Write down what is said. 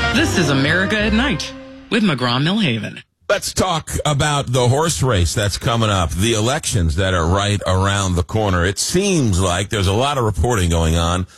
This is America at Night with McGraw-Millhaven. Let's talk about the horse race that's coming up, the elections that are right around the corner. It seems like there's a lot of reporting going on